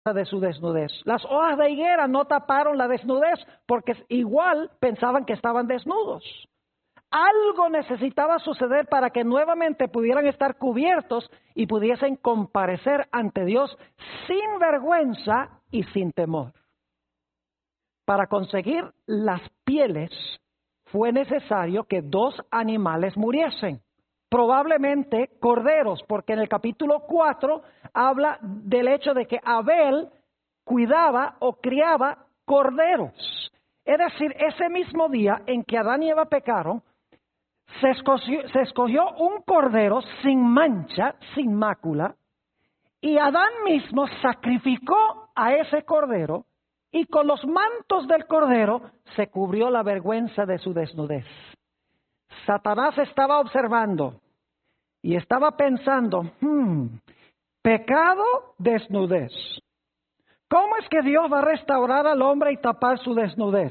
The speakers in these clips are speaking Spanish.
de su desnudez. Las hojas de higuera no taparon la desnudez porque igual pensaban que estaban desnudos. Algo necesitaba suceder para que nuevamente pudieran estar cubiertos y pudiesen comparecer ante Dios sin vergüenza y sin temor. Para conseguir las pieles fue necesario que 2 animales muriesen. Probablemente corderos, porque en el capítulo 4 habla del hecho de que Abel cuidaba o criaba corderos. Es decir, ese mismo día en que Adán y Eva pecaron, se escogió un cordero sin mancha, sin mácula, y Adán mismo sacrificó a ese cordero y con los mantos del cordero se cubrió la vergüenza de su desnudez. Satanás estaba observando y estaba pensando, pecado, desnudez. ¿Cómo es que Dios va a restaurar al hombre y tapar su desnudez?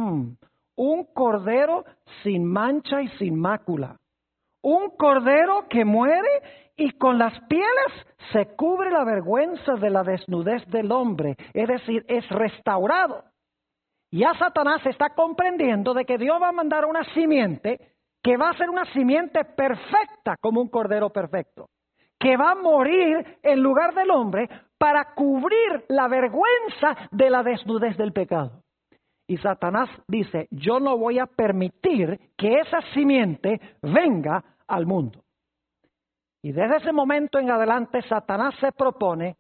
Un cordero sin mancha y sin mácula. Un cordero que muere y con las pieles se cubre la vergüenza de la desnudez del hombre. Es decir, es restaurado. Ya Satanás está comprendiendo de que Dios va a mandar una simiente que va a ser una simiente perfecta como un cordero perfecto, que va a morir en lugar del hombre para cubrir la vergüenza de la desnudez del pecado. Y Satanás dice, yo no voy a permitir que esa simiente venga al mundo. Y desde ese momento en adelante Satanás se propone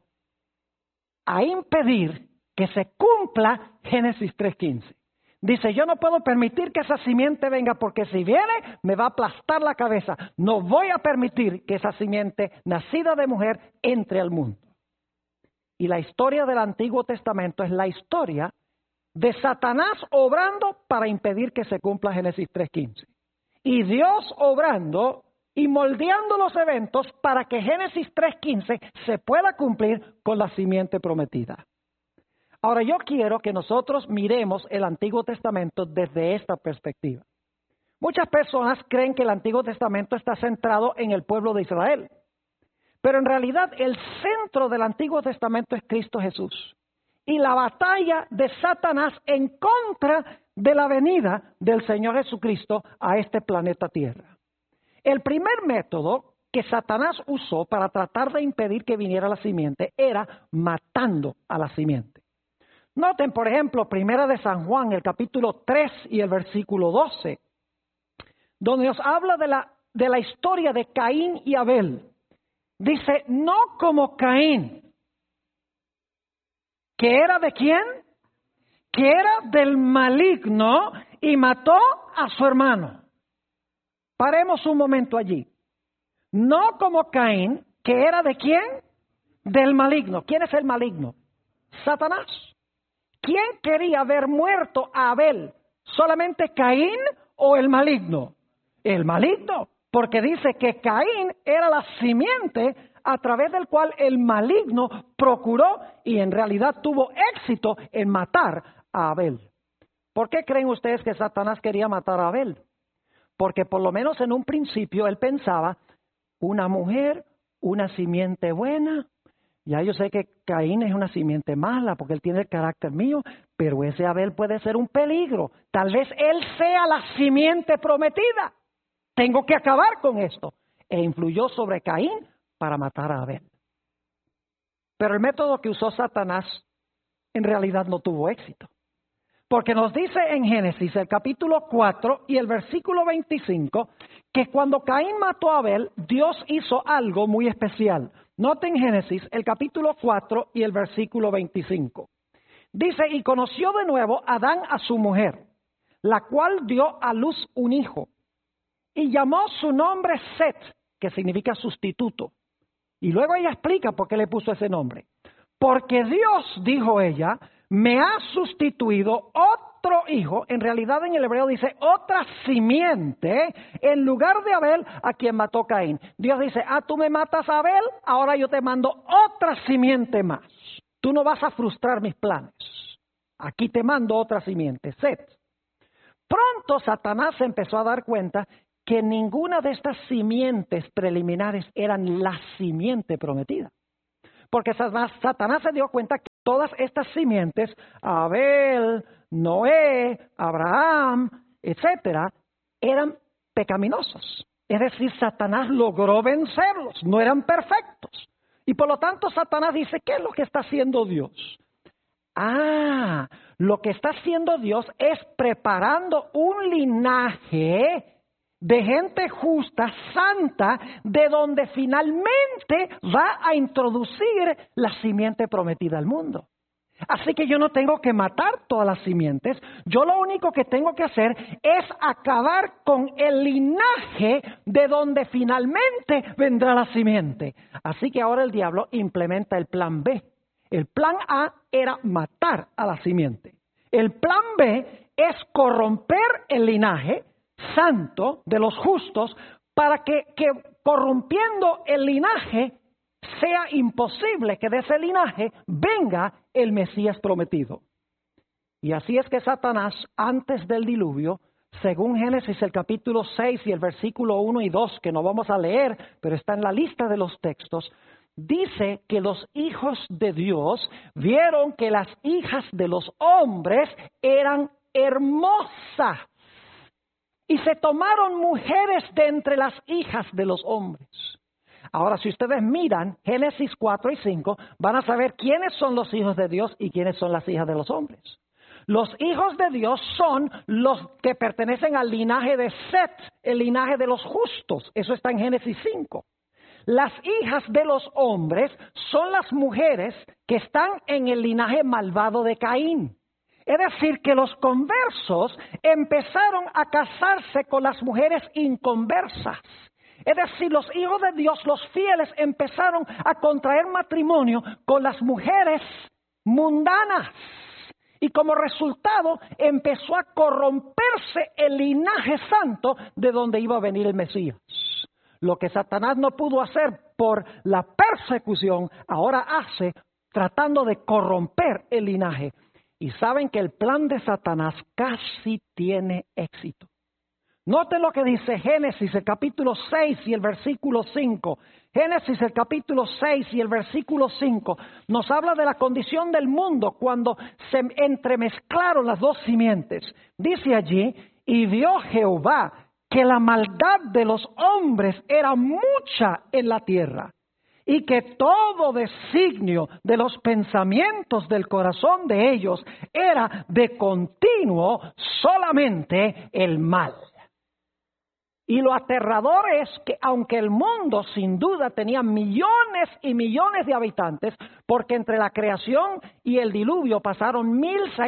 a impedir que se cumpla Génesis 3:15. Dice, yo no puedo permitir que esa simiente venga porque si viene me va a aplastar la cabeza. No voy a permitir que esa simiente nacida de mujer entre al mundo. Y la historia del Antiguo Testamento es la historia de Satanás obrando para impedir que se cumpla Génesis 3:15. Y Dios obrando y moldeando los eventos para que Génesis 3:15 se pueda cumplir con la simiente prometida. Ahora yo quiero que nosotros miremos el Antiguo Testamento desde esta perspectiva. Muchas personas creen que el Antiguo Testamento está centrado en el pueblo de Israel. Pero en realidad el centro del Antiguo Testamento es Cristo Jesús. Y la batalla de Satanás en contra de la venida del Señor Jesucristo a este planeta Tierra. El primer método que Satanás usó para tratar de impedir que viniera la simiente era matando a la simiente. Noten, por ejemplo, Primera de San Juan, el capítulo 3 y el versículo 12, donde nos habla de la historia de Caín y Abel. Dice, no como Caín, que era de quién, que era del maligno y mató a su hermano. Paremos un momento allí. No como Caín, que era de quién, del maligno. ¿Quién es el maligno? Satanás. ¿Quién quería ver muerto a Abel? ¿Solamente Caín o el maligno? El maligno, porque dice que Caín era la simiente a través del cual el maligno procuró y en realidad tuvo éxito en matar a Abel. ¿Por qué creen ustedes que Satanás quería matar a Abel? Porque por lo menos en un principio él pensaba, una mujer, una simiente buena. Ya yo sé que Caín es una simiente mala porque él tiene el carácter mío, pero ese Abel puede ser un peligro. Tal vez él sea la simiente prometida. Tengo que acabar con esto. E influyó sobre Caín para matar a Abel. Pero el método que usó Satanás en realidad no tuvo éxito. Porque nos dice en Génesis el capítulo 4 y el versículo 25 que cuando Caín mató a Abel, Dios hizo algo muy especial. Noten Génesis el capítulo 4 y el versículo 25. Dice, y conoció de nuevo Adán a su mujer, la cual dio a luz un hijo, y llamó su nombre Set, que significa sustituto. Y luego ella explica por qué le puso ese nombre. Porque Dios, dijo ella, me ha sustituido otro hijo, en realidad en el hebreo dice otra simiente, en lugar de Abel a quien mató Caín. Dios dice, tú me matas a Abel, ahora yo te mando otra simiente más. Tú no vas a frustrar mis planes. Aquí te mando otra simiente, Set. Pronto Satanás se empezó a dar cuenta que ninguna de estas simientes preliminares eran la simiente prometida. porque Satanás se dio cuenta que todas estas simientes, Abel, Noé, Abraham, etcétera, eran pecaminosos. Es decir, Satanás logró vencerlos, no eran perfectos. Y por lo tanto Satanás dice, ¿qué es lo que está haciendo Dios? Lo que está haciendo Dios es preparando un linaje de gente justa, santa, de donde finalmente va a introducir la simiente prometida al mundo. Así que yo no tengo que matar todas las simientes, yo lo único que tengo que hacer es acabar con el linaje de donde finalmente vendrá la simiente. Así que ahora el diablo implementa el plan B. El plan A era matar a la simiente. El plan B es corromper el linaje santo de los justos para que corrompiendo el linaje sea imposible que de ese linaje venga el Mesías prometido. Y así es que Satanás, antes del diluvio, según Génesis el capítulo 6 y el versículo 1 y 2, que no vamos a leer, pero está en la lista de los textos, dice que los hijos de Dios vieron que las hijas de los hombres eran hermosas y se tomaron mujeres de entre las hijas de los hombres. Ahora, si ustedes miran Génesis 4 y 5, van a saber quiénes son los hijos de Dios y quiénes son las hijas de los hombres. Los hijos de Dios son los que pertenecen al linaje de Set, el linaje de los justos. Eso está en Génesis 5. Las hijas de los hombres son las mujeres que están en el linaje malvado de Caín. Es decir, que los conversos empezaron a casarse con las mujeres inconversas. Es decir, los hijos de Dios, los fieles, empezaron a contraer matrimonio con las mujeres mundanas. Y como resultado empezó a corromperse el linaje santo de donde iba a venir el Mesías. Lo que Satanás no pudo hacer por la persecución, ahora hace tratando de corromper el linaje. Y saben que el plan de Satanás casi tiene éxito. Noten lo que dice Génesis, el capítulo 6 y el versículo 5. Génesis, el capítulo 6 y el versículo 5, nos habla de la condición del mundo cuando se entremezclaron las dos simientes. Dice allí, y vio Jehová que la maldad de los hombres era mucha en la tierra, y que todo designio de los pensamientos del corazón de ellos era de continuo solamente el mal. Y lo aterrador es que aunque el mundo sin duda tenía millones y millones de habitantes, porque entre la creación y el diluvio pasaron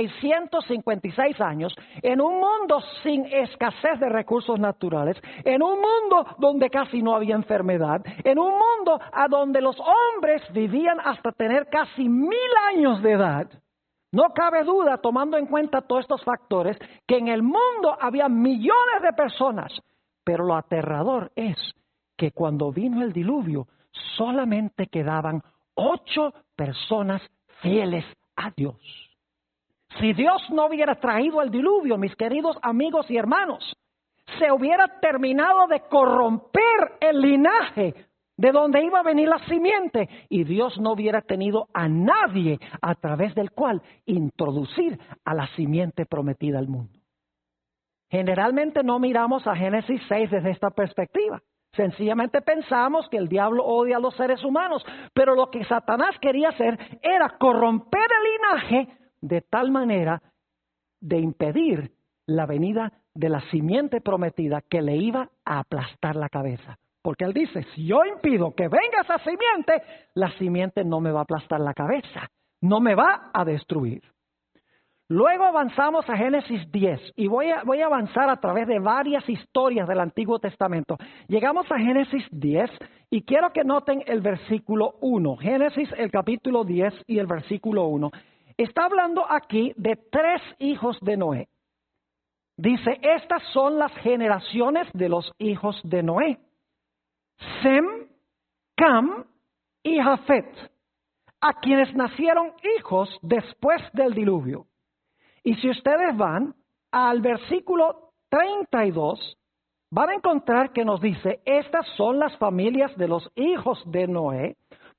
1656 años, en un mundo sin escasez de recursos naturales, en un mundo donde casi no había enfermedad, en un mundo a donde los hombres vivían hasta tener casi 1000 años de edad, no cabe duda, tomando en cuenta todos estos factores, que en el mundo había millones de personas. Pero lo aterrador es que cuando vino el diluvio, solamente quedaban 8 personas fieles a Dios. Si Dios no hubiera traído el diluvio, mis queridos amigos y hermanos, se hubiera terminado de corromper el linaje de donde iba a venir la simiente, y Dios no hubiera tenido a nadie a través del cual introducir a la simiente prometida al mundo. Generalmente no miramos a Génesis 6 desde esta perspectiva. Sencillamente pensamos que el diablo odia a los seres humanos, pero lo que Satanás quería hacer era corromper el linaje de tal manera de impedir la venida de la simiente prometida que le iba a aplastar la cabeza. Porque él dice, si yo impido que venga esa simiente, la simiente no me va a aplastar la cabeza, no me va a destruir. Luego avanzamos a Génesis 10 y voy a avanzar a través de varias historias del Antiguo Testamento. Llegamos a Génesis 10 y quiero que noten el versículo 1. Génesis, el capítulo 10 y el versículo 1. Está hablando aquí de 3 hijos de Noé. Dice, estas son las generaciones de los hijos de Noé. Sem, Cam y Jafet, a quienes nacieron hijos después del diluvio. Y si ustedes van al versículo 32, van a encontrar que nos dice, estas son las familias de los hijos de Noé,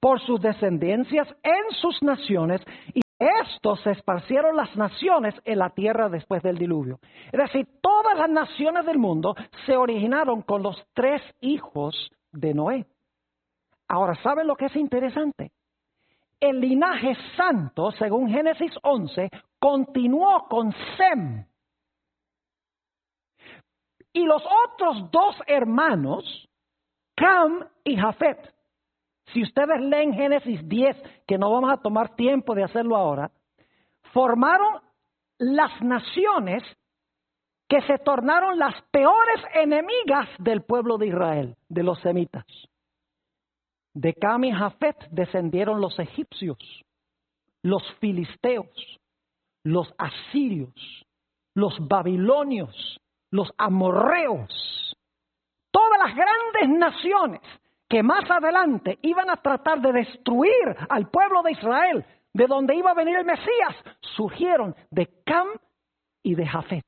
por sus descendencias en sus naciones, y estos se esparcieron las naciones en la tierra después del diluvio. Es decir, todas las naciones del mundo se originaron con los 3 hijos de Noé. Ahora, ¿saben lo que es interesante? El linaje santo, según Génesis 11, continuó con Sem. Y los otros 2 hermanos, Cam y Jafet. Si ustedes leen Génesis 10, que no vamos a tomar tiempo de hacerlo ahora, formaron las naciones que se tornaron las peores enemigas del pueblo de Israel, de los semitas. De Cam y Jafet descendieron los egipcios, los filisteos, los asirios, los babilonios, los amorreos, todas las grandes naciones que más adelante iban a tratar de destruir al pueblo de Israel, de donde iba a venir el Mesías, surgieron de Cam y de Jafet.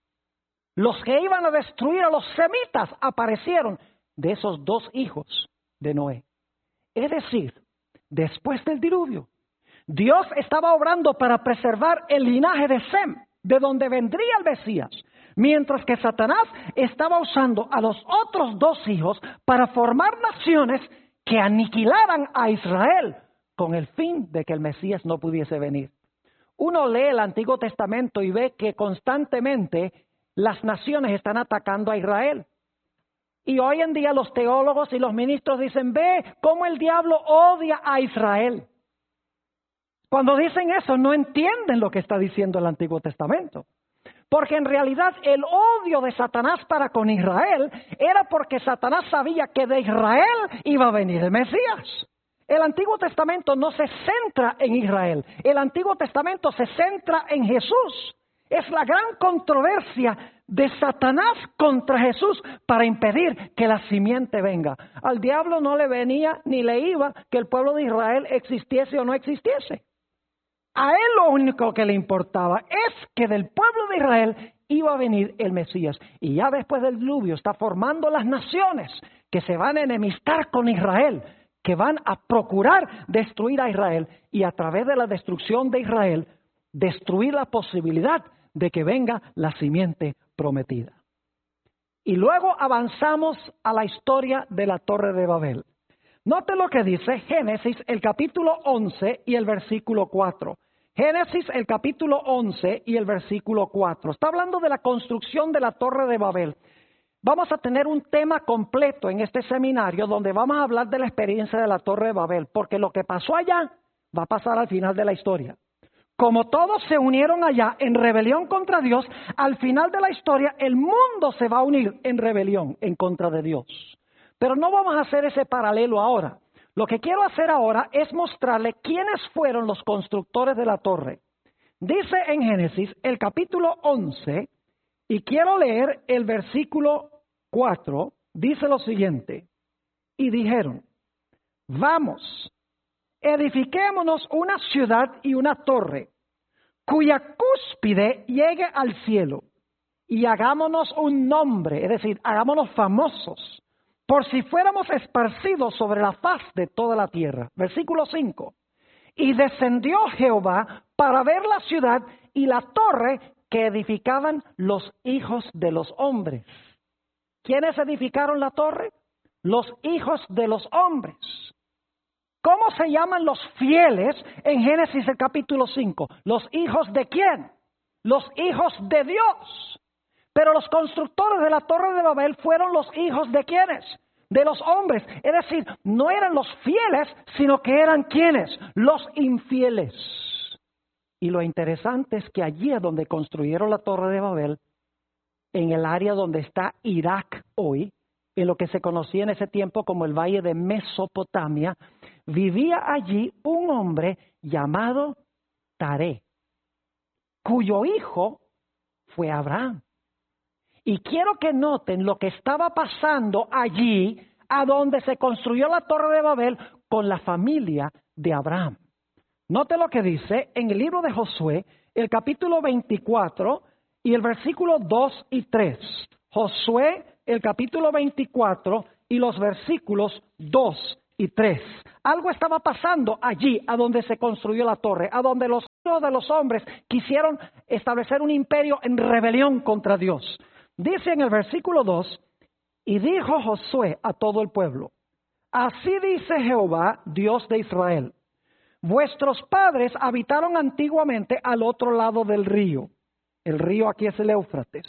Los que iban a destruir a los semitas aparecieron de esos 2 hijos de Noé. Es decir, después del diluvio, Dios estaba obrando para preservar el linaje de Sem, de donde vendría el Mesías, mientras que Satanás estaba usando a los otros 2 hijos para formar naciones que aniquilaran a Israel con el fin de que el Mesías no pudiese venir. Uno lee el Antiguo Testamento y ve que constantemente las naciones están atacando a Israel. Y hoy en día los teólogos y los ministros dicen, ve cómo el diablo odia a Israel. Cuando dicen eso no entienden lo que está diciendo el Antiguo Testamento. Porque en realidad el odio de Satanás para con Israel era porque Satanás sabía que de Israel iba a venir el Mesías. El Antiguo Testamento no se centra en Israel. El Antiguo Testamento se centra en Jesús. Es la gran controversia de Satanás contra Jesús para impedir que la simiente venga. Al diablo no le venía ni le iba que el pueblo de Israel existiese o no existiese. A él lo único que le importaba es que del pueblo de Israel iba a venir el Mesías. Y ya después del diluvio está formando las naciones que se van a enemistar con Israel, que van a procurar destruir a Israel y a través de la destrucción de Israel, destruir la posibilidad de que venga la simiente prometida. Y luego avanzamos a la historia de la Torre de Babel. Note lo que dice Génesis, el capítulo 11 y el versículo 4. Génesis, el capítulo 11 y el versículo 4. Está hablando de la construcción de la Torre de Babel. Vamos a tener un tema completo en este seminario donde vamos a hablar de la experiencia de la Torre de Babel, porque lo que pasó allá va a pasar al final de la historia. Como todos se unieron allá en rebelión contra Dios, al final de la historia el mundo se va a unir en rebelión en contra de Dios. Pero no vamos a hacer ese paralelo ahora. Lo que quiero hacer ahora es mostrarle quiénes fueron los constructores de la torre. Dice en Génesis el capítulo 11, y quiero leer el versículo 4, dice lo siguiente: y dijeron, vamos, edifiquémonos una ciudad y una torre, cuya cúspide llegue al cielo, y hagámonos un nombre, es decir, hagámonos famosos, por si fuéramos esparcidos sobre la faz de toda la tierra. Versículo 5. Y descendió Jehová para ver la ciudad y la torre que edificaban los hijos de los hombres. ¿Quiénes edificaron la torre? Los hijos de los hombres. ¿Cómo se llaman los fieles en Génesis el capítulo 5? ¿Los hijos de quién? Los hijos de Dios. Pero los constructores de la Torre de Babel fueron los hijos de quiénes? De los hombres. Es decir, no eran los fieles, sino que eran ¿quiénes? Los infieles. Y lo interesante es que allí es donde construyeron la Torre de Babel, en el área donde está Irak hoy, en lo que se conocía en ese tiempo como el Valle de Mesopotamia, vivía allí un hombre llamado Taré, cuyo hijo fue Abraham. Y quiero que noten lo que estaba pasando allí, a donde se construyó la Torre de Babel, con la familia de Abraham. Note lo que dice en el libro de Josué, el capítulo 24 y el versículo 2 y 3. Josué, el capítulo 24 y los versículos 2 y 3. Algo estaba pasando allí, a donde se construyó la torre, a donde los hijos de los hombres quisieron establecer un imperio en rebelión contra Dios. Dice en el versículo 2, y dijo Josué a todo el pueblo, así dice Jehová, Dios de Israel, vuestros padres habitaron antiguamente al otro lado del río. El río aquí es el Éufrates.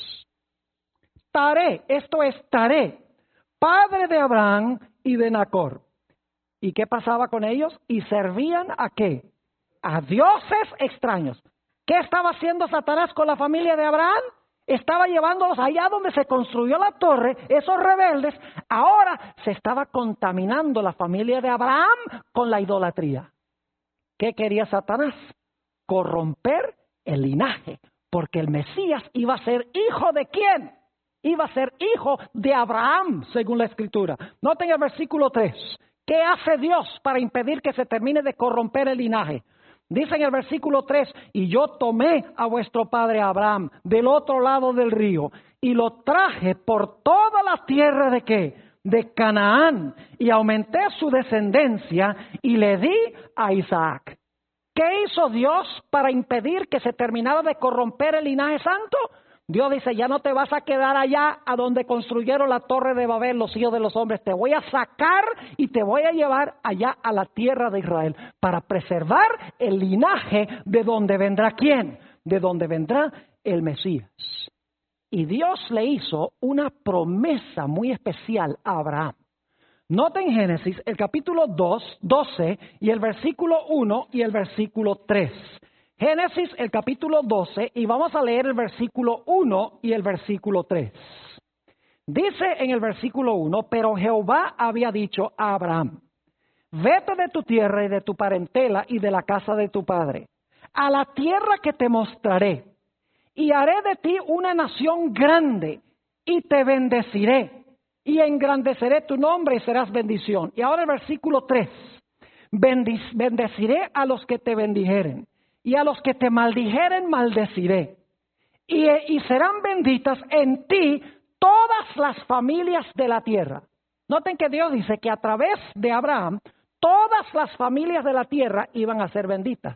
Taré, esto es Taré, padre de Abraham y de Nacor. ¿Y qué pasaba con ellos? Y servían ¿a qué? A dioses extraños. ¿Qué estaba haciendo Satanás con la familia de Abraham? Estaba llevándolos allá donde se construyó la torre, esos rebeldes. Ahora se estaba contaminando la familia de Abraham con la idolatría. ¿Qué quería Satanás? Corromper el linaje, porque el Mesías iba a ser hijo de ¿quién? Iba a ser hijo de Abraham, según la Escritura. Noten el versículo 3. ¿Qué hace Dios para impedir que se termine de corromper el linaje? Dice en el versículo 3, y yo tomé a vuestro padre Abraham del otro lado del río y lo traje por toda la tierra de ¿qué? De Canaán, y aumenté su descendencia y le di a Isaac. ¿Qué hizo Dios para impedir que se terminara de corromper el linaje santo? Dios dice, ya no te vas a quedar allá a donde construyeron la torre de Babel los hijos de los hombres. Te voy a sacar y te voy a llevar allá a la tierra de Israel para preservar el linaje de donde vendrá ¿quién? De donde vendrá el Mesías. Y Dios le hizo una promesa muy especial a Abraham. Noten Génesis, el capítulo 12 y el versículo 1 y el versículo 3. Génesis, el capítulo 12, y vamos a leer el versículo 1 y el versículo 3. Dice en el versículo 1, pero Jehová había dicho a Abraham, vete de tu tierra y de tu parentela y de la casa de tu padre, a la tierra que te mostraré, y haré de ti una nación grande, y te bendeciré, y engrandeceré tu nombre y serás bendición. Y ahora el versículo 3, bendeciré a los que te bendijeren, y a los que te maldijeren maldeciré, y serán benditas en ti todas las familias de la tierra. Noten que Dios dice que a través de Abraham, todas las familias de la tierra iban a ser benditas.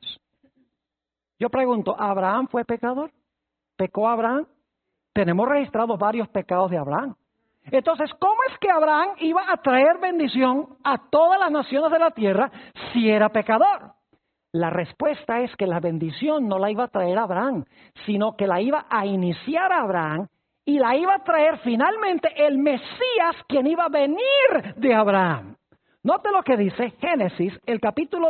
Yo pregunto, ¿Abraham fue pecador? ¿Pecó Abraham? Tenemos registrados varios pecados de Abraham. Entonces, ¿cómo es que Abraham iba a traer bendición a todas las naciones de la tierra si era pecador? La respuesta es que la bendición no la iba a traer Abraham, sino que la iba a iniciar Abraham y la iba a traer finalmente el Mesías, quien iba a venir de Abraham. Note lo que dice Génesis, el capítulo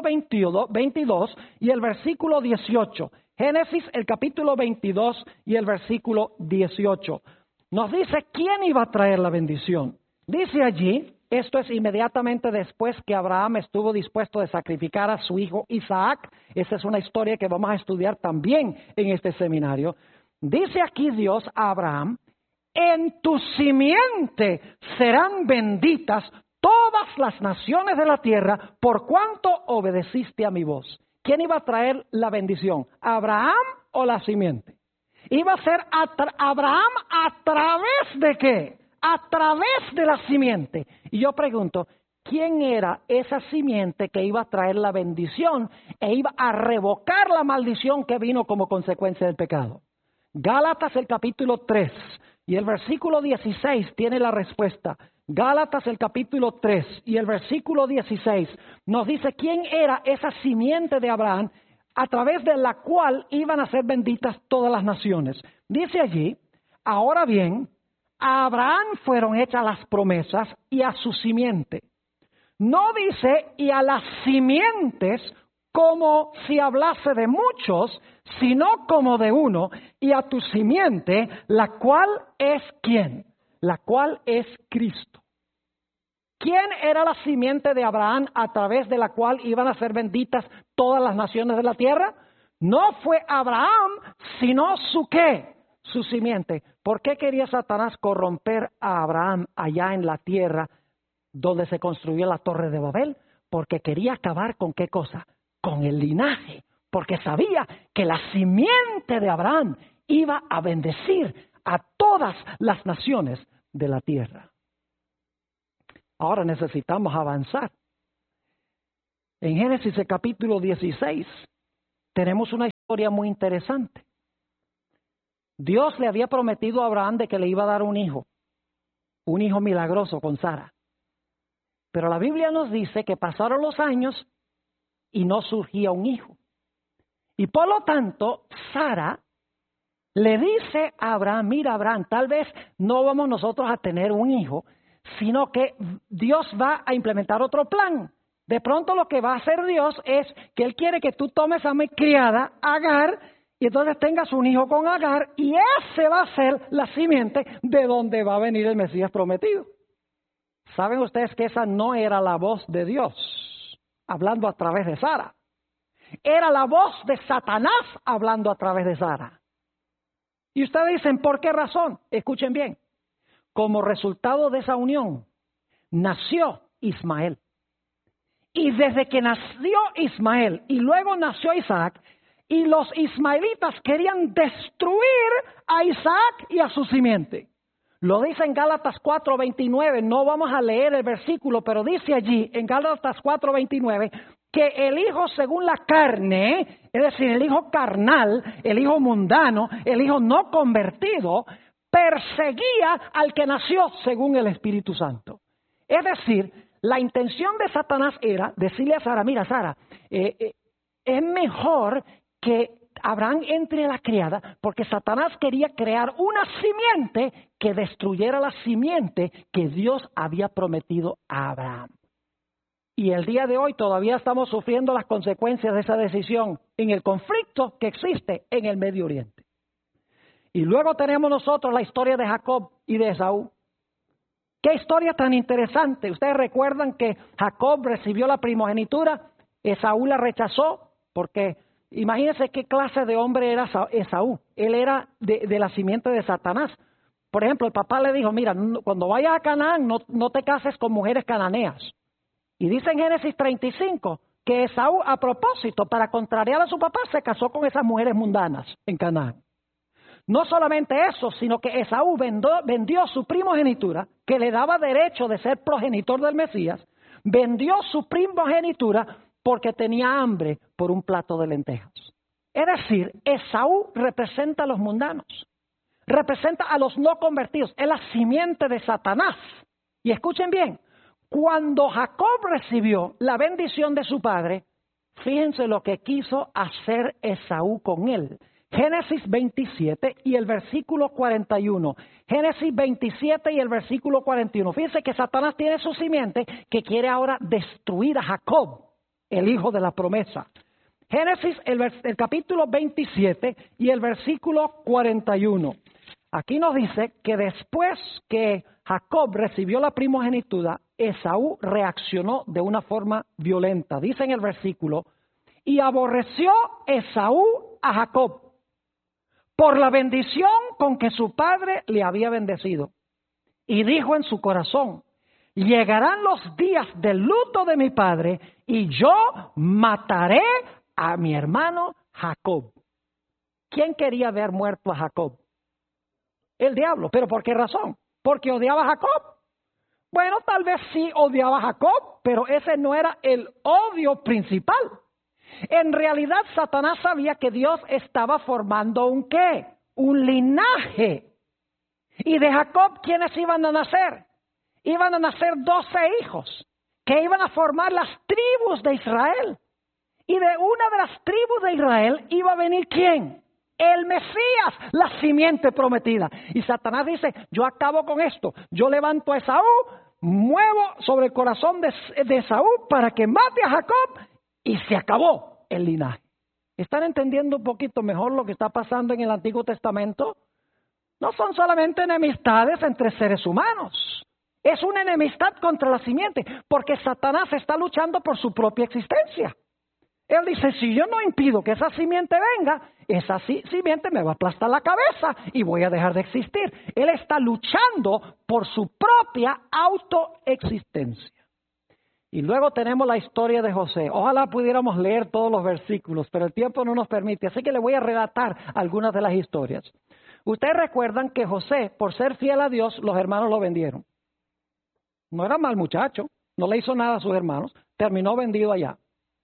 22 y el versículo 18. Génesis, el capítulo 22 y el versículo 18. Nos dice quién iba a traer la bendición. Dice allí, esto es inmediatamente después que Abraham estuvo dispuesto a sacrificar a su hijo Isaac. Esa es una historia que vamos a estudiar también en este seminario. Dice aquí Dios a Abraham, en tu simiente serán benditas todas las naciones de la tierra por cuanto obedeciste a mi voz. ¿Quién iba a traer la bendición? ¿Abraham o la simiente? Iba a ser Abraham a través de ¿qué? A través de la simiente. Y yo pregunto, ¿quién era esa simiente que iba a traer la bendición e iba a revocar la maldición que vino como consecuencia del pecado? Gálatas el capítulo 3 y el versículo 16 tiene la respuesta. Gálatas el capítulo 3 y el versículo 16 nos dice quién era esa simiente de Abraham a través de la cual iban a ser benditas todas las naciones. Dice allí, ahora bien, a Abraham fueron hechas las promesas y a su simiente. No dice y a las simientes como si hablase de muchos, sino como de uno, y a tu simiente, la cual es ¿quién? La cual es Cristo. ¿Quién era la simiente de Abraham a través de la cual iban a ser benditas todas las naciones de la tierra? No fue Abraham, sino su ¿qué? Su simiente. ¿Por qué quería Satanás corromper a Abraham allá en la tierra donde se construyó la torre de Babel? Porque quería acabar con ¿qué cosa? Con el linaje. Porque sabía que la simiente de Abraham iba a bendecir a todas las naciones de la tierra. Ahora necesitamos avanzar. En Génesis el capítulo 16 tenemos una historia muy interesante. Dios le había prometido a Abraham de que le iba a dar un hijo milagroso con Sara. Pero la Biblia nos dice que pasaron los años y no surgía un hijo. Y por lo tanto, Sara le dice a Abraham, mira Abraham, tal vez no vamos nosotros a tener un hijo, sino que Dios va a implementar otro plan. De pronto lo que va a hacer Dios es que Él quiere que tú tomes a mi criada, Agar, y entonces tengas un hijo con Agar, y ese va a ser la simiente de donde va a venir el Mesías prometido. ¿Saben ustedes que esa no era la voz de Dios hablando a través de Sara? Era la voz de Satanás hablando a través de Sara. Y ustedes dicen, ¿por qué razón? Escuchen bien. Como resultado de esa unión, nació Ismael. Y desde que nació Ismael y luego nació Isaac, y los ismaelitas querían destruir a Isaac y a su simiente. Lo dice en Gálatas 4:29, no vamos a leer el versículo, pero dice allí en Gálatas 4:29 que el hijo según la carne, es decir, el hijo carnal, el hijo mundano, el hijo no convertido, perseguía al que nació según el Espíritu Santo. Es decir, la intención de Satanás era decirle a Sara, mira Sara, es mejor que Abraham entre a la criada, porque Satanás quería crear una simiente que destruyera la simiente que Dios había prometido a Abraham. Y el día de hoy todavía estamos sufriendo las consecuencias de esa decisión en el conflicto que existe en el Medio Oriente. Y luego tenemos nosotros la historia de Jacob y de Esaú. ¡Qué historia tan interesante! Ustedes recuerdan que Jacob recibió la primogenitura, Esaú la rechazó, porque imagínense qué clase de hombre era Esaú. Él era de la simiente de Satanás. Por ejemplo, el papá le dijo, mira, cuando vayas a Canaán no te cases con mujeres cananeas. Y dice en Génesis 35 que Esaú, a propósito, para contrariar a su papá, se casó con esas mujeres mundanas en Canaán. No solamente eso, sino que Esaú vendió su primogenitura, que le daba derecho de ser progenitor del Mesías, vendió su primogenitura porque tenía hambre por un plato de lentejas. Es decir, Esaú representa a los mundanos, representa a los no convertidos, es la simiente de Satanás. Y escuchen bien, cuando Jacob recibió la bendición de su padre, fíjense lo que quiso hacer Esaú con él. Génesis 27 y el versículo 41. Génesis 27 y el versículo 41. Fíjense que Satanás tiene su simiente que quiere ahora destruir a Jacob, el hijo de la promesa. Génesis, el capítulo 27 y el versículo 41. Aquí nos dice que después que Jacob recibió la primogenitura, Esaú reaccionó de una forma violenta. Dice en el versículo, y aborreció Esaú a Jacob por la bendición con que su padre le había bendecido. Y dijo en su corazón, llegarán los días del luto de mi padre y yo mataré a mi hermano Jacob. ¿Quién quería ver muerto a Jacob? El diablo. ¿Pero por qué razón? ¿Porque odiaba a Jacob? Bueno, tal vez sí odiaba a Jacob, pero ese no era el odio principal. En realidad, Satanás sabía que Dios estaba formando un ¿qué? Un linaje. Y de Jacob, ¿quiénes iban a nacer? Iban a nacer 12 hijos que iban a formar las tribus de Israel. Y de una de las tribus de Israel iba a venir ¿quién? El Mesías, la simiente prometida. Y Satanás dice, yo acabo con esto. Yo levanto a Esaú, muevo sobre el corazón de Esaú para que mate a Jacob y se acabó el linaje. ¿Están entendiendo un poquito mejor lo que está pasando en el Antiguo Testamento? No son solamente enemistades entre seres humanos. Es una enemistad contra la simiente, porque Satanás está luchando por su propia existencia. Él dice, si yo no impido que esa simiente venga, esa simiente me va a aplastar la cabeza y voy a dejar de existir. Él está luchando por su propia autoexistencia. Y luego tenemos la historia de José. Ojalá pudiéramos leer todos los versículos, pero el tiempo no nos permite, así que le voy a relatar algunas de las historias. Ustedes recuerdan que José, por ser fiel a Dios, los hermanos lo vendieron. No era mal muchacho, no le hizo nada a sus hermanos, terminó vendido allá.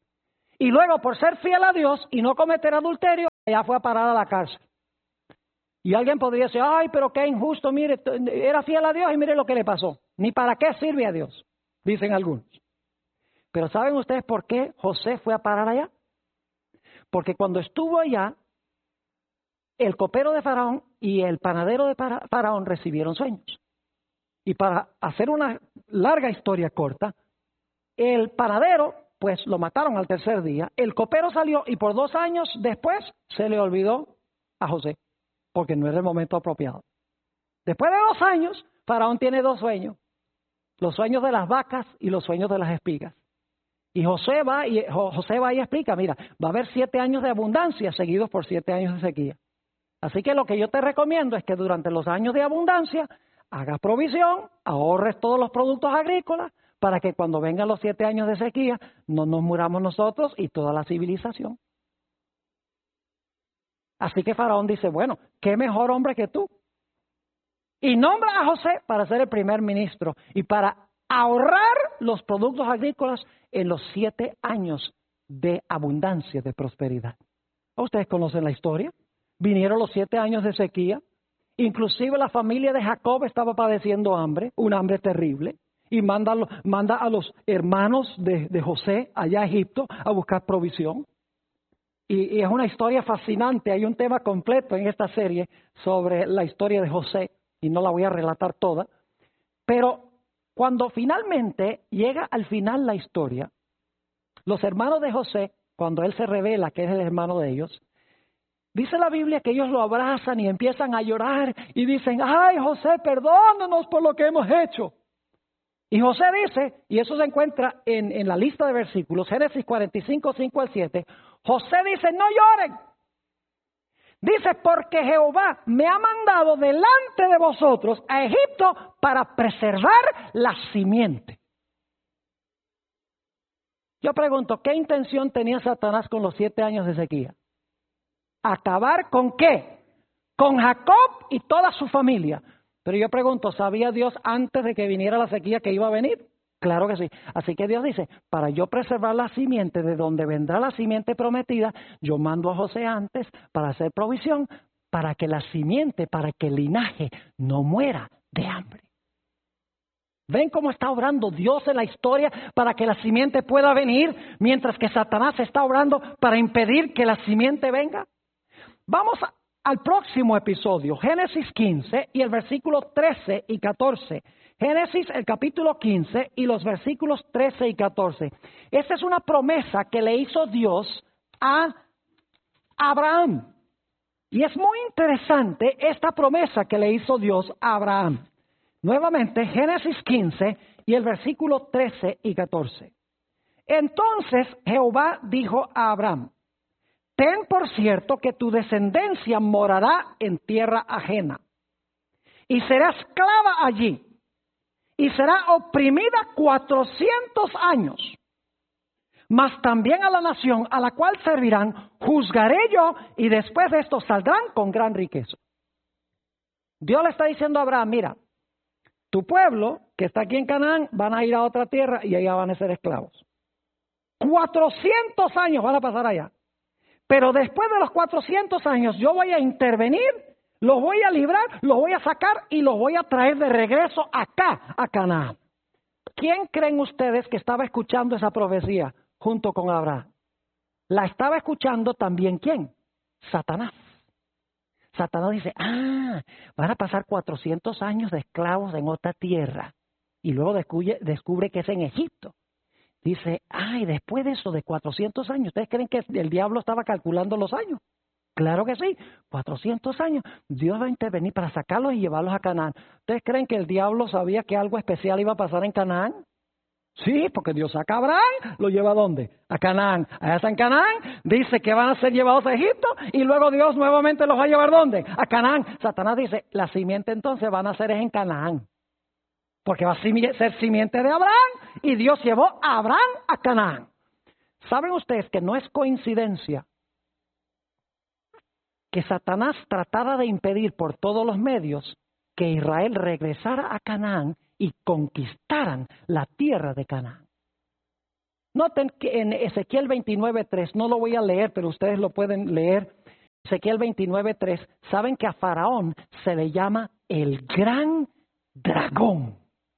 Y luego, por ser fiel a Dios y no cometer adulterio, ella fue a parar a la cárcel. Y alguien podría decir, ay, pero qué injusto, mire, era fiel a Dios y mire lo que le pasó. Ni para qué sirve a Dios, dicen algunos. Pero ¿saben ustedes por qué José fue a parar allá? Porque cuando estuvo allá, el copero de Faraón y el panadero de Faraón recibieron sueños. Y para hacer una larga historia corta, el panadero, pues lo mataron al tercer día, el copero salió y por 2 años después se le olvidó a José, porque no era el momento apropiado. Después de 2 años, Faraón tiene 2 sueños, los sueños de las vacas y los sueños de las espigas. Y José va y explica, mira, va a haber 7 años de abundancia seguidos por 7 años de sequía. Así que lo que yo te recomiendo es que durante los años de abundancia hagas provisión, ahorres todos los productos agrícolas para que cuando vengan los 7 años de sequía no nos muramos nosotros y toda la civilización. Así que Faraón dice, bueno, ¿qué mejor hombre que tú? Y nombra a José para ser el primer ministro y para ahorrar los productos agrícolas en los 7 años de abundancia, de prosperidad. ¿Ustedes conocen la historia? Vinieron los 7 años de sequía. Inclusive la familia de Jacob estaba padeciendo hambre, un hambre terrible. Y manda a los hermanos de José allá a Egipto a buscar provisión. Y es una historia fascinante. Hay un tema completo en esta serie sobre la historia de José. Y no la voy a relatar toda. Pero cuando finalmente llega al final la historia, los hermanos de José, cuando él se revela que es el hermano de ellos, dice la Biblia que ellos lo abrazan y empiezan a llorar y dicen, ay José, perdónanos por lo que hemos hecho. Y José dice, y eso se encuentra en la lista de versículos, Génesis 45, 5 al 7, José dice, no lloren. Dice, porque Jehová me ha mandado delante de vosotros a Egipto para preservar la simiente. Yo pregunto, ¿qué intención tenía Satanás con los 7 años de sequía? ¿Acabar con qué? Con Jacob y toda su familia. Pero yo pregunto, ¿sabía Dios antes de que viniera la sequía que iba a venir? Claro que sí. Así que Dios dice, para yo preservar la simiente, de donde vendrá la simiente prometida, yo mando a José antes para hacer provisión, para que la simiente, para que el linaje no muera de hambre. ¿Ven cómo está obrando Dios en la historia para que la simiente pueda venir, mientras que Satanás está obrando para impedir que la simiente venga? Vamos al próximo episodio, Génesis 15 y el versículo 13 y 14. Génesis, el capítulo 15 y los versículos 13 y 14. Esta es una promesa que le hizo Dios a Abraham. Y es muy interesante esta promesa que le hizo Dios a Abraham. Nuevamente, Génesis 15 y el versículo 13 y 14. Entonces Jehová dijo a Abraham, ten por cierto que tu descendencia morará en tierra ajena, y será esclava allí, y será oprimida 400 años. Mas también a la nación a la cual servirán, juzgaré yo, y después de esto saldrán con gran riqueza. Dios le está diciendo a Abraham, mira, tu pueblo que está aquí en Canaán van a ir a otra tierra y allá van a ser esclavos. 400 años van a pasar allá. Pero después de los 400 años yo voy a intervenir, los voy a librar, los voy a sacar y los voy a traer de regreso acá, a Canaán. ¿Quién creen ustedes que estaba escuchando esa profecía junto con Abraham? La estaba escuchando también ¿quién? Satanás. Satanás dice, van a pasar 400 años de esclavos en otra tierra. Y luego descubre que es en Egipto. Dice, y después de eso, de 400 años, ¿ustedes creen que el diablo estaba calculando los años? Claro que sí, 400 años. Dios va a intervenir para sacarlos y llevarlos a Canaán. ¿Ustedes creen que el diablo sabía que algo especial iba a pasar en Canaán? Sí, porque Dios saca a Abraham, lo lleva ¿a dónde? A Canaán. Allá está en Canaán, dice que van a ser llevados a Egipto y luego Dios nuevamente los va a llevar ¿dónde? A Canaán. Satanás dice, la simiente entonces van a ser en Canaán. Porque va a ser simiente de Abraham y Dios llevó a Abraham a Canaán. ¿Saben ustedes que no es coincidencia que Satanás tratara de impedir por todos los medios que Israel regresara a Canaán y conquistaran la tierra de Canaán? Noten que en Ezequiel 29:3, no lo voy a leer, pero ustedes lo pueden leer. Ezequiel 29:3, saben que a Faraón se le llama el gran dragón.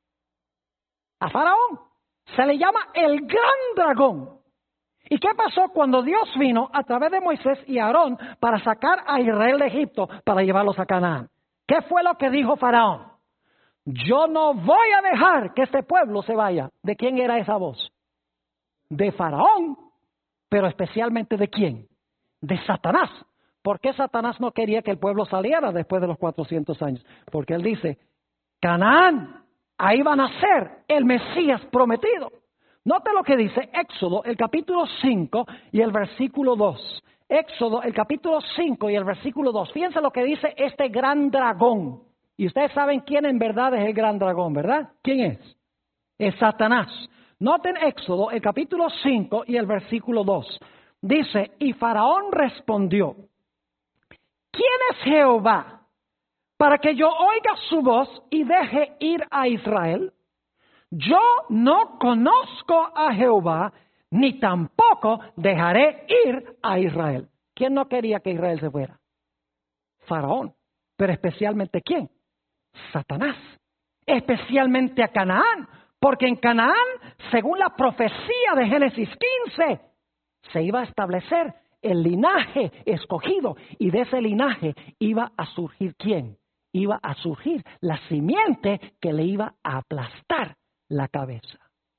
A Faraón se le llama el gran dragón. ¿Y qué pasó cuando Dios vino a través de Moisés y Aarón para sacar a Israel de Egipto para llevarlos a Canaán? ¿Qué fue lo que dijo Faraón? Yo no voy a dejar que este pueblo se vaya. ¿De quién era esa voz? De Faraón, pero especialmente ¿de quién? De Satanás. ¿Por qué Satanás no quería que el pueblo saliera después de los 400 años? Porque él dice, Canaán, ahí van a ser el Mesías prometido. Note lo que dice Éxodo, el capítulo 5 y el versículo 2. Éxodo, el capítulo 5 y el versículo 2. Fíjense lo que dice este gran dragón. Y ustedes saben quién en verdad es el gran dragón, ¿verdad? ¿Quién es? Es Satanás. Noten Éxodo, el capítulo 5 y el versículo 2. Dice, y Faraón respondió, ¿quién es Jehová para que yo oiga su voz y deje ir a Israel? Yo no conozco a Jehová, ni tampoco dejaré ir a Israel. ¿Quién no quería que Israel se fuera? Faraón. Pero especialmente ¿quién? Satanás. Especialmente a Canaán. Porque en Canaán, según la profecía de Génesis 15, se iba a establecer el linaje escogido. Y de ese linaje iba a surgir ¿quién? Iba a surgir la simiente que le iba a aplastar la cabeza.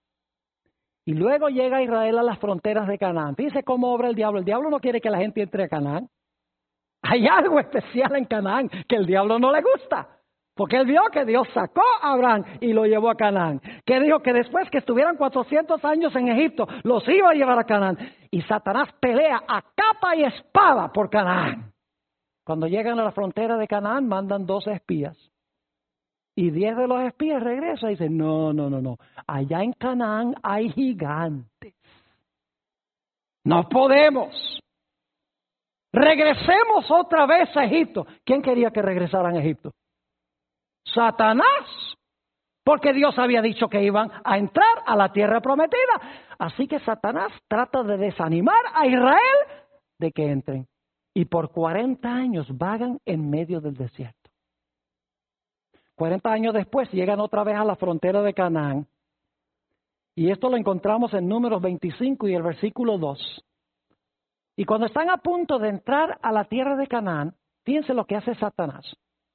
Y luego llega Israel a las fronteras de Canaán. Fíjense cómo obra el diablo. El diablo no quiere que la gente entre a Canaán. Hay algo especial en Canaán que el diablo no le gusta. Porque él vio que Dios sacó a Abraham y lo llevó a Canaán. Que dijo que después que estuvieran 400 años en Egipto, los iba a llevar a Canaán. Y Satanás pelea a capa y espada por Canaán. Cuando llegan a la frontera de Canaán, mandan 12 espías. Y 10 de los espías regresan y dicen, no. Allá en Canaán hay gigantes. No podemos. Regresemos otra vez a Egipto. ¿Quién quería que regresaran a Egipto? Satanás. Porque Dios había dicho que iban a entrar a la tierra prometida. Así que Satanás trata de desanimar a Israel de que entren. Y por 40 años vagan en medio del desierto. 40 años después llegan otra vez a la frontera de Canaán. Y esto lo encontramos en Números 25 y el versículo 2. Y cuando están a punto de entrar a la tierra de Canaán, fíjense lo que hace Satanás.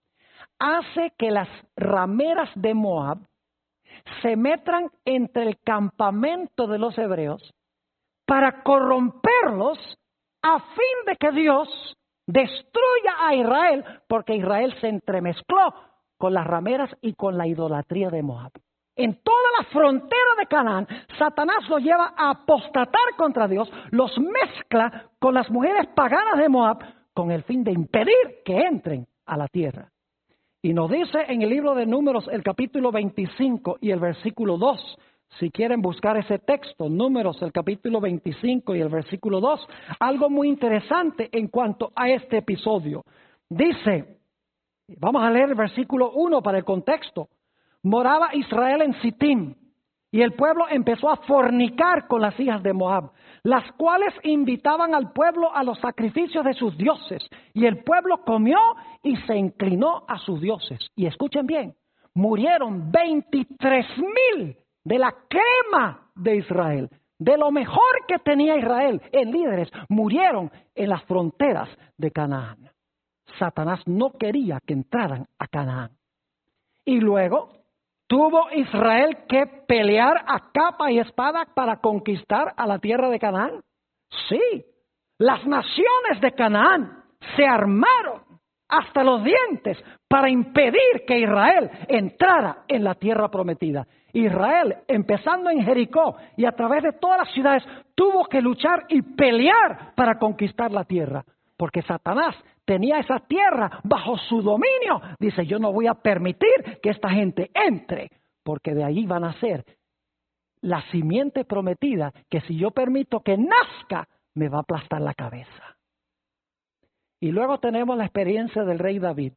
Hace que las rameras de Moab se metan entre el campamento de los hebreos para corromperlos a fin de que Dios destruya a Israel, porque Israel se entremezcló con las rameras y con la idolatría de Moab. En toda la frontera de Canaán, Satanás los lleva a apostatar contra Dios, los mezcla con las mujeres paganas de Moab con el fin de impedir que entren a la tierra. Y nos dice en el libro de Números, el capítulo 25 y el versículo 2, si quieren buscar ese texto, Números, el capítulo 25 y el versículo 2, algo muy interesante en cuanto a este episodio. Dice, vamos a leer el versículo 1 para el contexto. Moraba Israel en Sittim, y el pueblo empezó a fornicar con las hijas de Moab, las cuales invitaban al pueblo a los sacrificios de sus dioses. Y el pueblo comió y se inclinó a sus dioses. Y escuchen bien, murieron 23,000 de la crema de Israel. De lo mejor que tenía Israel en líderes, murieron en las fronteras de Canaán. Satanás no quería que entraran a Canaán. Y luego ¿tuvo Israel que pelear a capa y espada para conquistar a la tierra de Canaán? Sí, las naciones de Canaán se armaron hasta los dientes para impedir que Israel entrara en la tierra prometida. Israel, empezando en Jericó y a través de todas las ciudades, tuvo que luchar y pelear para conquistar la tierra, porque Satanás tenía esa tierra bajo su dominio. Dice, yo no voy a permitir que esta gente entre, porque de ahí van a ser la simiente prometida, que si yo permito que nazca, me va a aplastar la cabeza. Y luego tenemos la experiencia del rey David.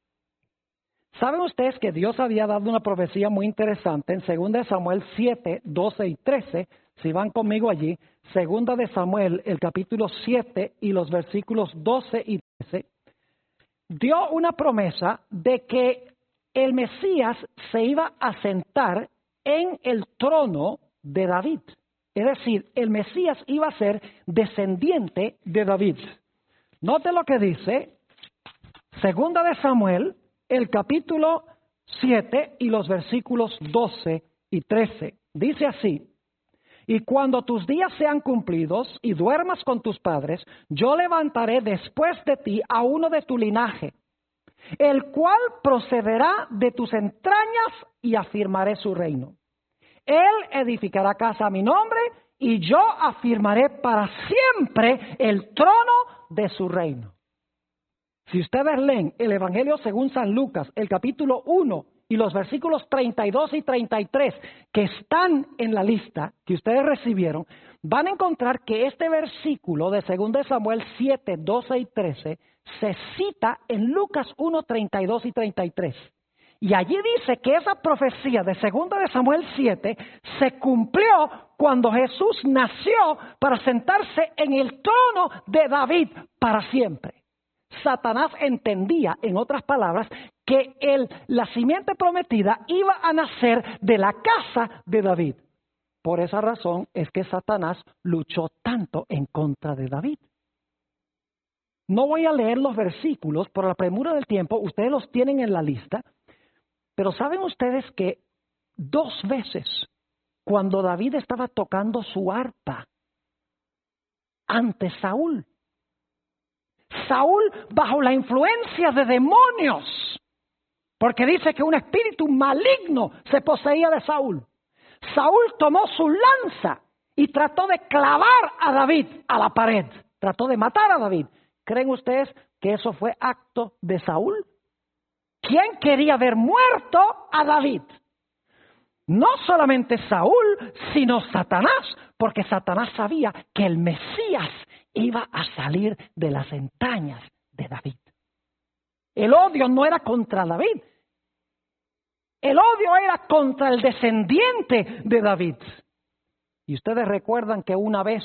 ¿Saben ustedes que Dios había dado una profecía muy interesante en 2 Samuel 7, 12 y 13? si van conmigo allí, segunda de Samuel, el capítulo 7 y los versículos 12 y 13, dio una promesa de que el Mesías se iba a sentar en el trono de David. Es decir, el Mesías iba a ser descendiente de David. Note lo que dice segunda de Samuel, el capítulo 7 y los versículos 12 y 13. Dice así: y cuando tus días sean cumplidos y duermas con tus padres, yo levantaré después de ti a uno de tu linaje, el cual procederá de tus entrañas y afirmaré su reino. Él edificará casa a mi nombre y yo afirmaré para siempre el trono de su reino. Si ustedes leen el Evangelio según San Lucas, el capítulo 1 y los versículos 32 y 33 que están en la lista que ustedes recibieron, van a encontrar que este versículo de 2 Samuel 7, 12 y 13 se cita en Lucas 1, 32 y 33. Y allí dice que esa profecía de 2 Samuel 7 se cumplió cuando Jesús nació para sentarse en el trono de David para siempre. Satanás entendía, en otras palabras, que la simiente prometida iba a nacer de la casa de David. Por esa razón es que Satanás luchó tanto en contra de David. No voy a leer los versículos por la premura del tiempo, ustedes los tienen en la lista, pero ¿saben ustedes que 2 veces cuando David estaba tocando su arpa ante Saúl, bajo la influencia de demonios, porque dice que un espíritu maligno se poseía de Saúl, Saúl tomó su lanza y trató de clavar a David a la pared, trató de matar a David. ¿Creen ustedes que eso fue acto de Saúl? ¿Quién quería ver muerto a David? No solamente Saúl, sino Satanás, porque Satanás sabía que el Mesías iba a salir de las entrañas de David. El odio no era contra David, el odio era contra el descendiente de David. Y ustedes recuerdan que una vez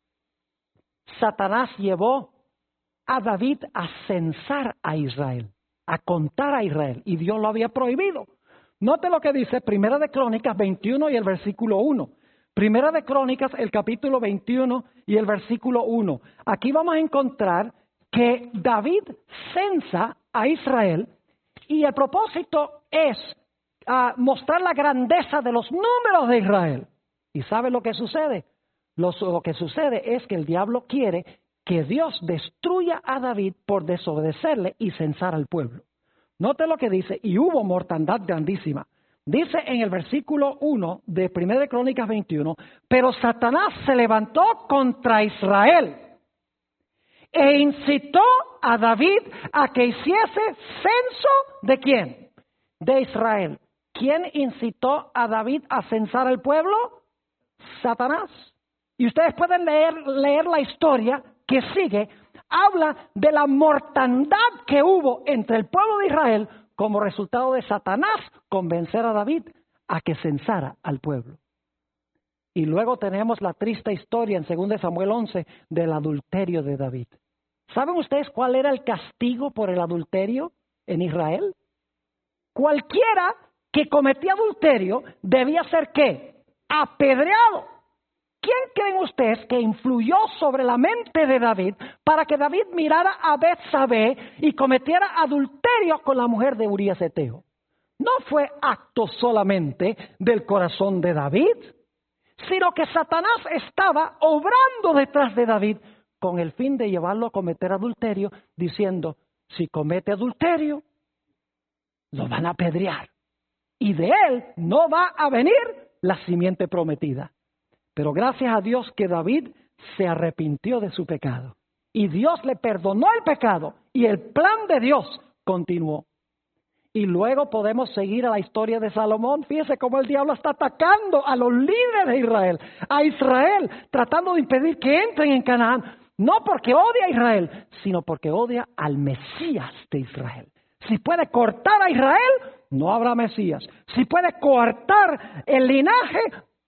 Satanás llevó a David a censar a Israel, a contar a Israel, y Dios lo había prohibido. Note lo que dice Primera de Crónicas 21 y el versículo 1. Primera de Crónicas, el capítulo 21 y el versículo 1. Aquí vamos a encontrar que David censa a Israel y el propósito es mostrar la grandeza de los números de Israel. ¿Y sabe lo que sucede? Lo que sucede es que el diablo quiere que Dios destruya a David por desobedecerle y censar al pueblo. Note lo que dice, y hubo mortandad grandísima. Dice en el versículo 1 de 1 de Crónicas 21, pero Satanás se levantó contra Israel e incitó a David a que hiciese censo ¿de quién? De Israel. ¿Quién incitó a David a censar al pueblo? Satanás. Y ustedes pueden leer la historia que sigue, habla de la mortandad que hubo entre el pueblo de Israel como resultado de Satanás convencer a David a que censara al pueblo. Y luego tenemos la triste historia en 2 Samuel 11 del adulterio de David. ¿Saben ustedes cuál era el castigo por el adulterio en Israel? Cualquiera que cometía adulterio debía ser ¿qué? Apedreado. ¿Quién creen ustedes que influyó sobre la mente de David para que David mirara a Betsabé y cometiera adulterio con la mujer de Urías Eteo? No fue acto solamente del corazón de David, sino que Satanás estaba obrando detrás de David con el fin de llevarlo a cometer adulterio, diciendo, si comete adulterio, lo van a apedrear. Y de él no va a venir la simiente prometida. Pero gracias a Dios que David se arrepintió de su pecado. Y Dios le perdonó el pecado. Y el plan de Dios continuó. Y luego podemos seguir a la historia de Salomón. Fíjese cómo el diablo está atacando a los líderes de Israel. A Israel, tratando de impedir que entren en Canaán. No porque odia a Israel, sino porque odia al Mesías de Israel. Si puede cortar a Israel, no habrá Mesías. Si puede cortar el linaje,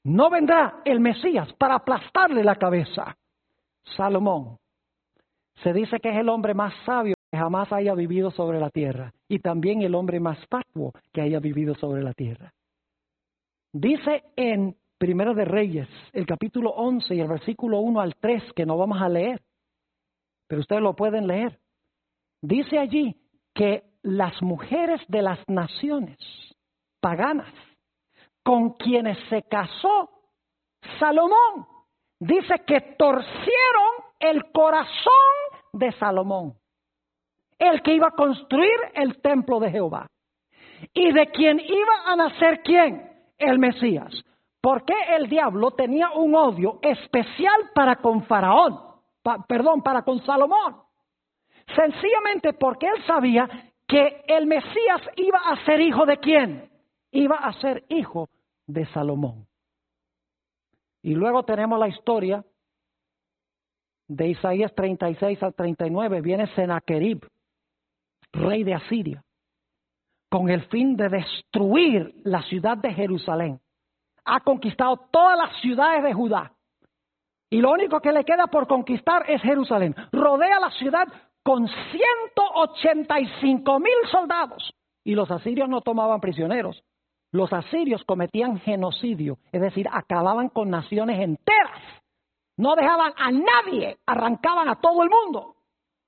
No vendrá el Mesías para aplastarle la cabeza. Salomón. Se dice que es el hombre más sabio que jamás haya vivido sobre la tierra y también el hombre más fatuo que haya vivido sobre la tierra. Dice en Primera de Reyes, el capítulo 11 y el versículo 1 al 3, que no vamos a leer, pero ustedes lo pueden leer. Dice allí que las mujeres de las naciones paganas con quienes se casó Salomón, dice que torcieron el corazón de Salomón, el que iba a construir el templo de Jehová, y de quien iba a nacer ¿quién? El Mesías. ¿Por qué el diablo tenía un odio especial para con Faraón? Para con Salomón. Sencillamente porque él sabía que el Mesías iba a ser hijo de ¿quién? Iba a ser hijo de Salomón. Y luego tenemos la historia de Isaías 36 al 39. Viene Sennacherib, rey de Asiria, con el fin de destruir la ciudad de Jerusalén. Ha conquistado todas las ciudades de Judá. Y lo único que le queda por conquistar es Jerusalén. Rodea la ciudad con 185,000 soldados. Y los asirios no tomaban prisioneros. Los asirios cometían genocidio, es decir, acababan con naciones enteras. No dejaban a nadie, arrancaban a todo el mundo.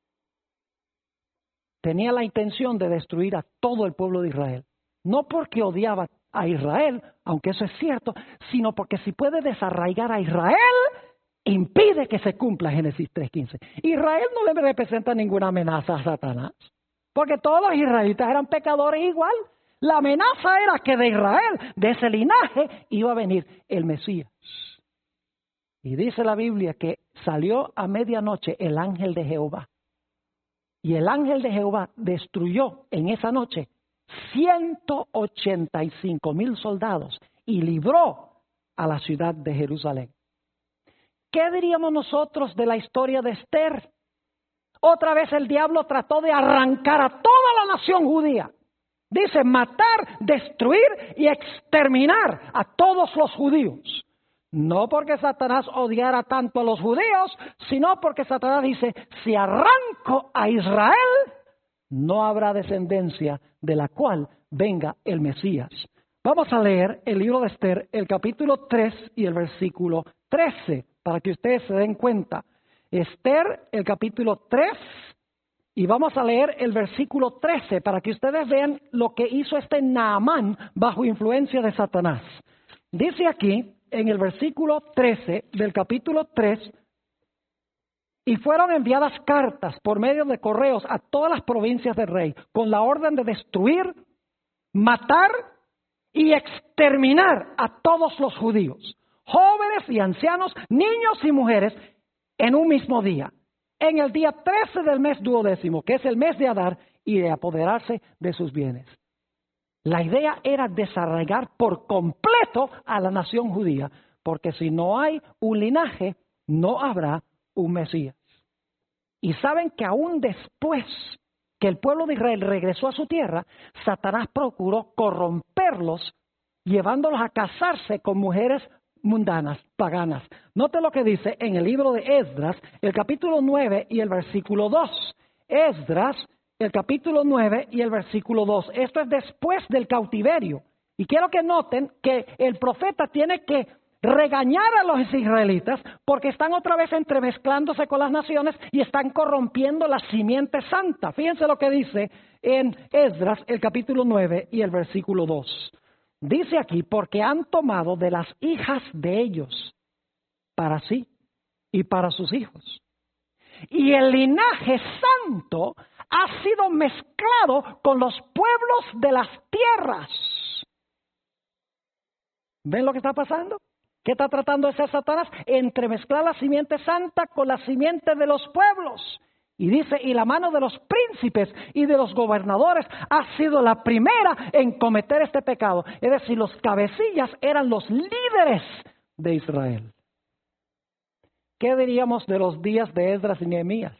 Tenía la intención de destruir a todo el pueblo de Israel. No porque odiaba a Israel, aunque eso es cierto, sino porque si puede desarraigar a Israel, impide que se cumpla Génesis 3:15. Israel no le representa ninguna amenaza a Satanás, porque todos los israelitas eran pecadores igual. La amenaza era que de Israel, de ese linaje, iba a venir el Mesías. Y dice la Biblia que salió a medianoche el ángel de Jehová. Y el ángel de Jehová destruyó en esa noche 185,000 soldados y libró a la ciudad de Jerusalén. ¿Qué diríamos nosotros de la historia de Esther? Otra vez el diablo trató de arrancar a toda la nación judía. Dice matar, destruir y exterminar a todos los judíos. No porque Satanás odiara tanto a los judíos, sino porque Satanás dice, si arranco a Israel, no habrá descendencia de la cual venga el Mesías. Vamos a leer el libro de Esther, el capítulo 3 y el versículo 13, para que ustedes se den cuenta. Esther, el capítulo 3, y vamos a leer el versículo 13, para que ustedes vean lo que hizo este Naamán bajo influencia de Satanás. Dice aquí, en el versículo 13 del capítulo 3, y fueron enviadas cartas por medio de correos a todas las provincias del rey, con la orden de destruir, matar y exterminar a todos los judíos, jóvenes y ancianos, niños y mujeres, en un mismo día, en el día 13 del mes 12º, que es el mes de Adar, y de apoderarse de sus bienes. La idea era desarraigar por completo a la nación judía, porque si no hay un linaje, no habrá un Mesías. Y saben que aún después que el pueblo de Israel regresó a su tierra, Satanás procuró corromperlos, llevándolos a casarse con mujeres mundanas, paganas. Note lo que dice en el libro de Esdras, el capítulo 9 y el versículo 2. Esdras, el capítulo 9 y el versículo 2. Esto es después del cautiverio. Y quiero que noten que el profeta tiene que regañar a los israelitas porque están otra vez entremezclándose con las naciones y están corrompiendo la simiente santa. Fíjense lo que dice en Esdras, el capítulo 9 y el versículo 2. Dice aquí, porque han tomado de las hijas de ellos para sí y para sus hijos. Y el linaje santo ha sido mezclado con los pueblos de las tierras. ¿Ven lo que está pasando? ¿Qué está tratando de hacer Satanás? Entremezclar la simiente santa con la simiente de los pueblos. Y dice, y la mano de los príncipes y de los gobernadores ha sido la primera en cometer este pecado. Es decir, los cabecillas eran los líderes de Israel. ¿Qué diríamos de los días de Esdras y Nehemías?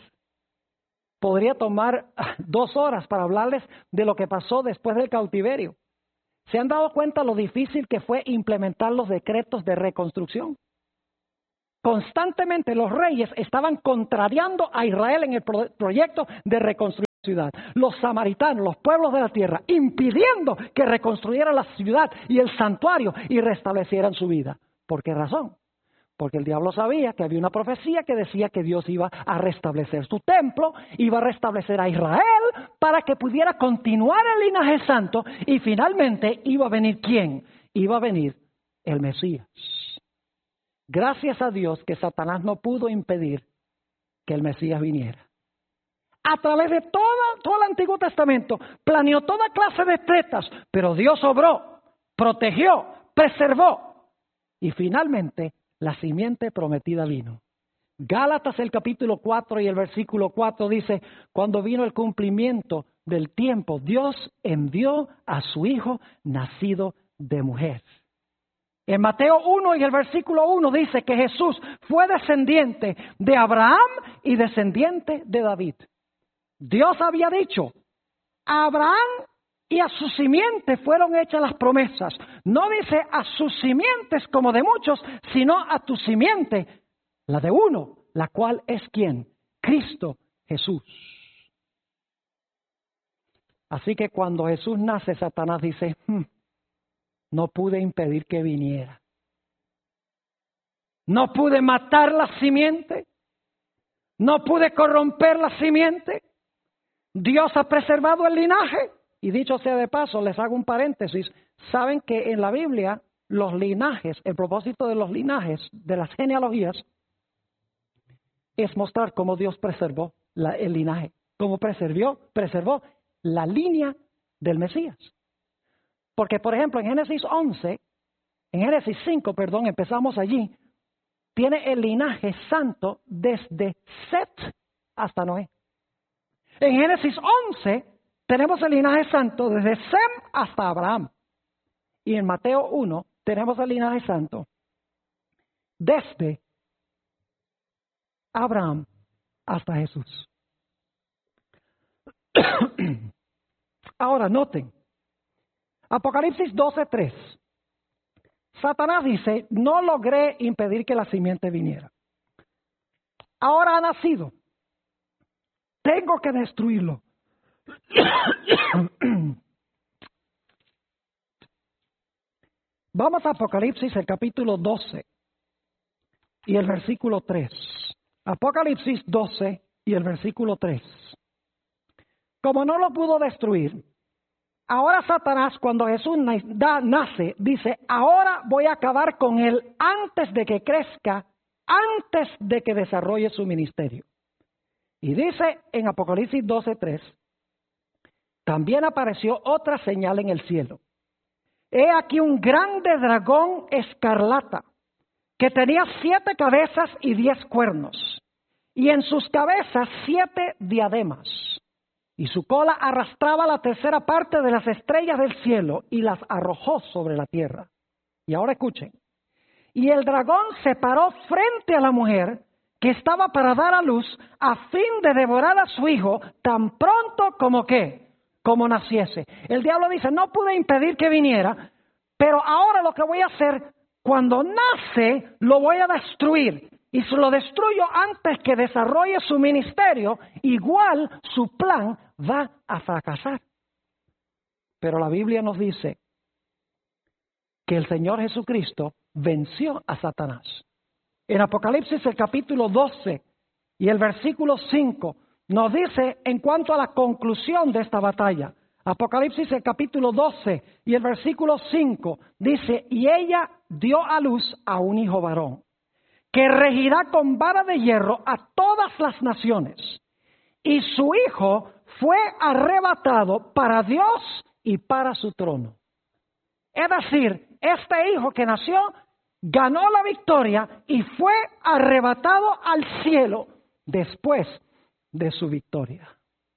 Podría tomar 2 horas para hablarles de lo que pasó después del cautiverio. ¿Se han dado cuenta lo difícil que fue implementar los decretos de reconstrucción? Constantemente los reyes estaban contrariando a Israel en el proyecto de reconstruir la ciudad. Los samaritanos, los pueblos de la tierra, impidiendo que reconstruyeran la ciudad y el santuario y restablecieran su vida. ¿Por qué razón? Porque el diablo sabía que había una profecía que decía que Dios iba a restablecer su templo, iba a restablecer a Israel para que pudiera continuar el linaje santo y finalmente iba a venir ¿quién? Iba a venir el Mesías. Gracias a Dios que Satanás no pudo impedir que el Mesías viniera. A través de todo el Antiguo Testamento planeó toda clase de tretas, pero Dios obró, protegió, preservó y finalmente la simiente prometida vino. Gálatas el capítulo 4 y el versículo 4 dice, cuando vino el cumplimiento del tiempo, Dios envió a su Hijo nacido de mujer. En Mateo 1 y el versículo 1 dice que Jesús fue descendiente de Abraham y descendiente de David. Dios había dicho, a Abraham y a su simiente fueron hechas las promesas. No dice a sus simientes como de muchos, sino a tu simiente, la de uno, la cual es ¿quién? Cristo Jesús. Así que cuando Jesús nace, Satanás dice, no pude impedir que viniera. No pude matar la simiente. No pude corromper la simiente. Dios ha preservado el linaje. Y dicho sea de paso, les hago un paréntesis. Saben que en la Biblia los linajes, el propósito de los linajes, de las genealogías, es mostrar cómo Dios preservó el linaje. Cómo preservó la línea del Mesías. Porque, por ejemplo, en Génesis 5, empezamos allí, tiene el linaje santo desde Set hasta Noé. En Génesis 11 tenemos el linaje santo desde Sem hasta Abraham. Y en Mateo 1 tenemos el linaje santo desde Abraham hasta Jesús. Ahora noten, Apocalipsis 12:3. Satanás dice, no logré impedir que la simiente viniera. Ahora ha nacido. Tengo que destruirlo. Vamos a Apocalipsis, el capítulo 12 y el versículo 3. Apocalipsis 12 y el versículo 3. Como no lo pudo destruir, ahora Satanás, cuando Jesús nace, dice, ahora voy a acabar con él antes de que crezca, antes de que desarrolle su ministerio. Y dice en Apocalipsis 12:3, también apareció otra señal en el cielo. He aquí un grande dragón escarlata, que tenía 7 cabezas y 10 cuernos, y en sus cabezas 7 diademas. Y su cola arrastraba la tercera parte de las estrellas del cielo y las arrojó sobre la tierra. Y ahora escuchen. Y el dragón se paró frente a la mujer que estaba para dar a luz a fin de devorar a su hijo tan pronto como ¿qué? Como naciese. El diablo dice, no pude impedir que viniera, pero ahora lo que voy a hacer, cuando nace, lo voy a destruir. Y si lo destruyo antes que desarrolle su ministerio, igual su plan va a fracasar. Pero la Biblia nos dice que el Señor Jesucristo venció a Satanás. En Apocalipsis el capítulo 12 y el versículo 5 nos dice en cuanto a la conclusión de esta batalla. Apocalipsis el capítulo 12 y el versículo 5 dice, y ella dio a luz a un hijo varón, que regirá con vara de hierro a todas las naciones. Y su hijo fue arrebatado para Dios y para su trono. Es decir, este hijo que nació ganó la victoria y fue arrebatado al cielo después de su victoria.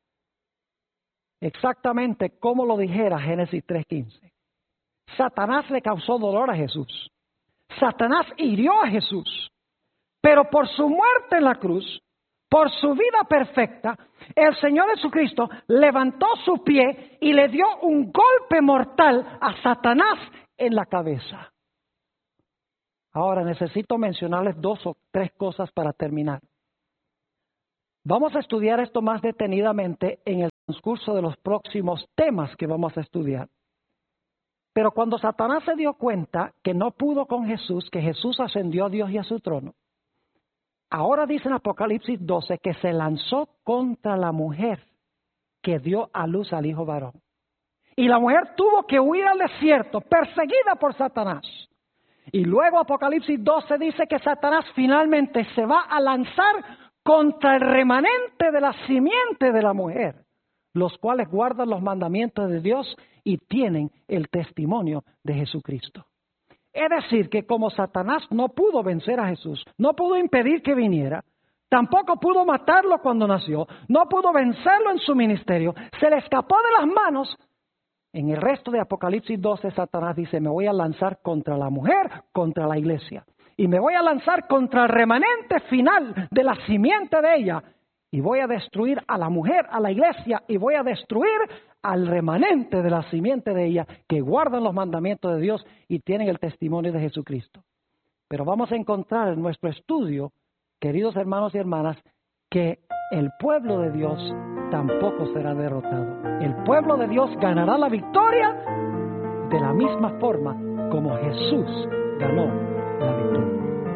Exactamente como lo dijera Génesis 3:15. Satanás le causó dolor a Jesús. Satanás hirió a Jesús. Pero por su muerte en la cruz, por su vida perfecta, el Señor Jesucristo levantó su pie y le dio un golpe mortal a Satanás en la cabeza. Ahora necesito mencionarles 2 o 3 cosas para terminar. Vamos a estudiar esto más detenidamente en el transcurso de los próximos temas que vamos a estudiar. Pero cuando Satanás se dio cuenta que no pudo con Jesús, que Jesús ascendió a Dios y a su trono, ahora dice en Apocalipsis 12 que se lanzó contra la mujer que dio a luz al hijo varón. Y la mujer tuvo que huir al desierto, perseguida por Satanás. Y luego Apocalipsis 12 dice que Satanás finalmente se va a lanzar contra el remanente de la simiente de la mujer, los cuales guardan los mandamientos de Dios y tienen el testimonio de Jesucristo. Es decir, que como Satanás no pudo vencer a Jesús, no pudo impedir que viniera, tampoco pudo matarlo cuando nació, no pudo vencerlo en su ministerio, se le escapó de las manos. En el resto de Apocalipsis 12, Satanás dice, me voy a lanzar contra la mujer, contra la iglesia. Y me voy a lanzar contra el remanente final de la simiente de ella. Y voy a destruir a la mujer, a la iglesia, y voy a destruir al remanente de la simiente de ella, que guardan los mandamientos de Dios y tienen el testimonio de Jesucristo. Pero vamos a encontrar en nuestro estudio, queridos hermanos y hermanas, que el pueblo de Dios tampoco será derrotado. El pueblo de Dios ganará la victoria de la misma forma como Jesús ganó la victoria.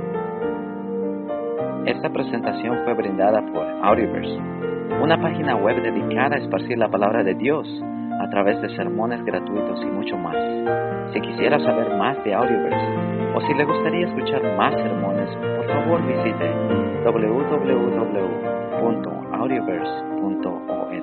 Esta presentación fue brindada por Audioverse, una página web dedicada a esparcir la palabra de Dios a través de sermones gratuitos y mucho más. Si quisiera saber más de Audioverse o si le gustaría escuchar más sermones, por favor visite www.audioverse.org.